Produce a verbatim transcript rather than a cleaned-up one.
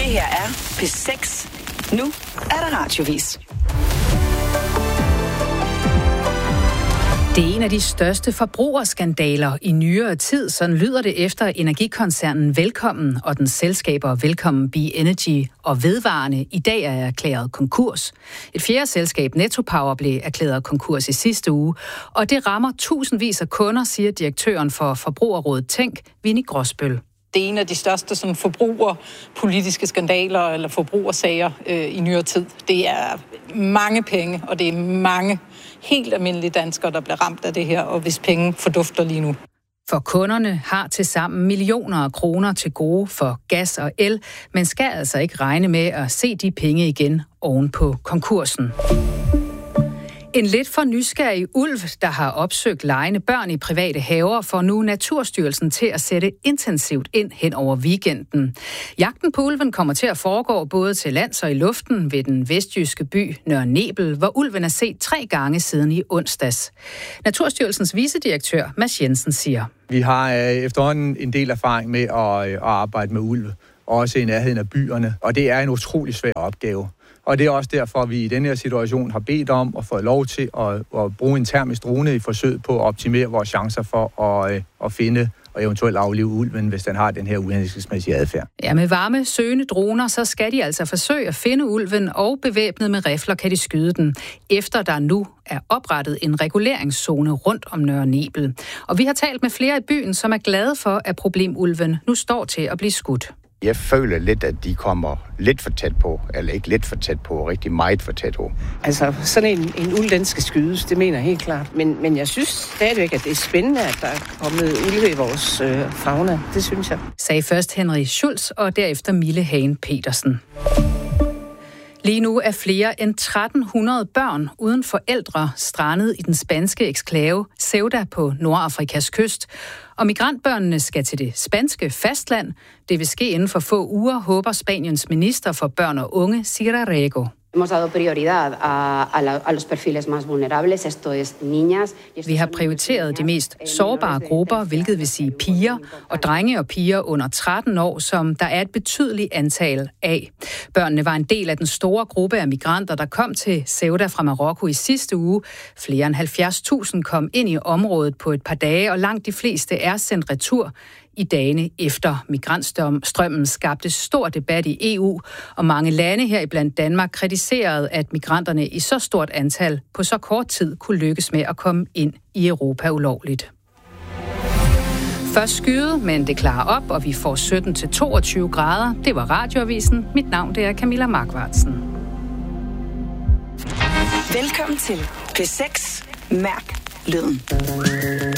her er P seks. Nu er der radiovis. Det er en af de største forbrugerskandaler i nyere tid. Sådan lyder det efter energikoncernen Velkommen og den selskaber Velkommen Be Energy og Vedvarende i dag er erklæret konkurs. Et fjerde selskab, Nettopower, blev erklæret konkurs i sidste uge. Og det rammer tusindvis af kunder, siger direktøren for Forbrugerrådet Tænk, Winnie Gråsbøl. Det er en af de største sådan, forbrugerpolitiske skandaler eller forbrugersager øh, i nyere tid. Det er mange penge, og det er mange helt almindelige danskere, der bliver ramt af det her, og hvis penge fordufter lige nu. For kunderne har tilsammen millioner af kroner til gode for gas og el, men skal altså ikke regne med at se de penge igen oven på konkursen. En lidt for nysgerrig ulv, der har opsøgt legende børn i private haver, får nu Naturstyrelsen til at sætte intensivt ind hen over weekenden. Jagten på ulven kommer til at foregå både til lands og i luften ved den vestjyske by Nørre Nebel, hvor ulven er set tre gange siden i onsdags. Naturstyrelsens vicedirektør Mads Jensen siger: Vi har efterhånden en del erfaring med at arbejde med ulve, også i nærheden af byerne, og det er en utrolig svær opgave. Og det er også derfor, at vi i denne her situation har bedt om at få lov til at, at bruge en termisk drone i forsøg på at optimere vores chancer for at, at finde og eventuelt aflive ulven, hvis den har den her uhensigtsmæssige adfærd. Ja, med varme søgende droner, så skal de altså forsøge at finde ulven, og bevæbnet med rifler kan de skyde den, efter der nu er oprettet en reguleringszone rundt om Nørre Nebel. Og vi har talt med flere i byen, som er glade for, at problemulven nu står til at blive skudt. Jeg føler lidt, at de kommer lidt for tæt på, eller ikke lidt for tæt på, rigtig meget for tæt på. Altså, sådan en, en ulv, den skal skydes, det mener jeg helt klart. Men, men jeg synes stadigvæk, at det er spændende, at der er kommet ulve i vores øh, fauna. Det synes jeg. Sagde først Henrik Schulz, og derefter Mille Hagen Petersen. Lige nu er flere end tretten hundrede børn uden forældre strandet i den spanske eksklave Ceuta på Nordafrikas kyst. Og migrantbørnene skal til det spanske fastland. Det vil ske inden for få uger, håber Spaniens minister for børn og unge, Sira Rego. Vi har prioriteret de mest sårbare grupper, hvilket vil sige piger og drenge og piger under tretten år, som der er et betydeligt antal af. Børnene var en del af den store gruppe af migranter, der kom til Ceuta fra Marokko i sidste uge. Flere end halvfjerds tusind kom ind i området på et par dage, og langt de fleste er sendt retur. I dagene efter migrantstrømmen skabte stor debat i E U, og mange lande heriblandt Danmark kritiserede, at migranterne i så stort antal på så kort tid kunne lykkes med at komme ind i Europa ulovligt. Først skyde, men det klarer op, og vi får sytten til toogtyve grader. Det var Radioavisen. Mit navn det er Camilla Markvartsen. Velkommen til P seks. Mærk lyden.